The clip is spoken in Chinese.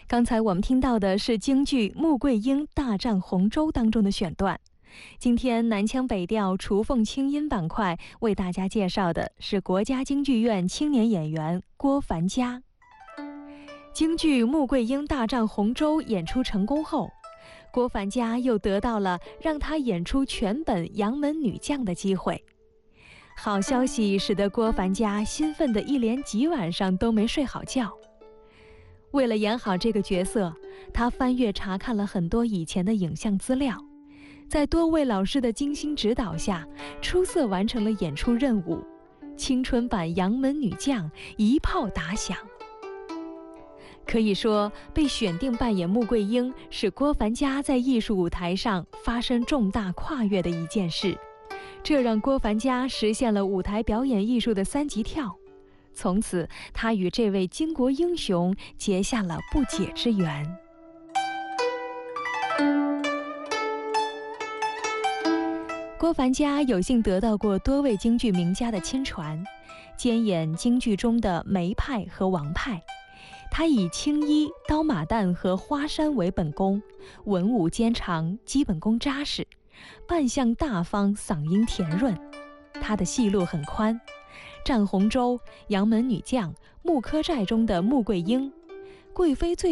刚才我们听到的是京剧《穆桂英大战洪州》当中的选段。今天南腔北调雏凤清音板块为大家介绍的是国家京剧院青年演员郭凡佳。京剧《穆桂英大战洪州》演出成功后，郭凡佳又得到了让他演出全本《杨门女将》的机会。好消息使得郭凡佳兴奋的一连几晚上都没睡好觉。为了演好这个角色，他翻阅查看了很多以前的影像资料，在多位老师的精心指导下，出色完成了演出任务。青春版《杨门女将》一炮打响。可以说，被选定扮演穆桂英是郭凡佳在艺术舞台上发生重大跨越的一件事，这让郭凡佳实现了舞台表演艺术的3级跳。从此，他与这位巾帼英雄结下了不解之缘。郭凡佳有幸得到过多位京剧名家的亲传，兼演京剧中的梅派和王派。他以青衣、刀马旦和花山为本功，文武兼长，基本功扎实，扮相大方，嗓音甜润。他的戏路很宽，战洪州、杨门女将、穆柯寨中的穆桂英、贵妃醉